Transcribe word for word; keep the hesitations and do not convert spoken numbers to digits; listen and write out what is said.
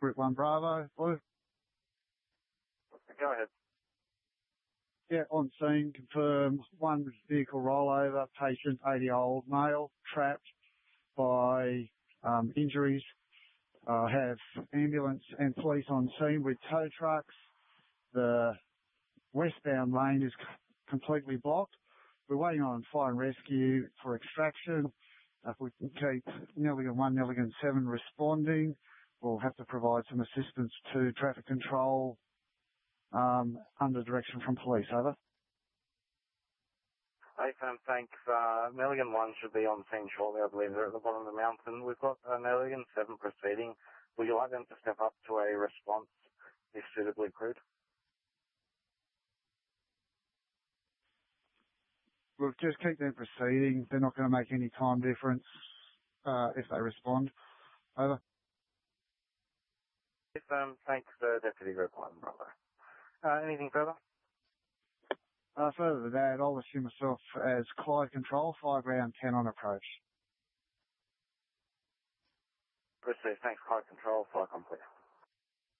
Group one Bravo, Blue. Go ahead. Yeah, on scene, confirm one vehicle rollover, patient, eighty-year-old male, trapped by um, injuries. Uh, have ambulance and police on scene with tow trucks. The westbound lane is c- completely blocked. We're waiting on fire and rescue for extraction. If we can keep Nelligan one, Nelligan seven responding, we'll have to provide some assistance to traffic control um, under direction from police. Over. Hey, Sam, thanks. Uh, Nelligan one should be on scene shortly. I believe they're at the bottom of the mountain. We've got uh, Nelligan seven proceeding. Would you like them to step up to a response if suitably crewed? We'll just keep them proceeding. They're not going to make any time difference uh, if they respond. Over. Yes, um, thanks, uh, Deputy Group one, brother. Uh, anything further? Uh, further to that, I'll assume myself as Clyde Control, five round ten on approach. Proceed. Thanks, Clyde Control, flight complete.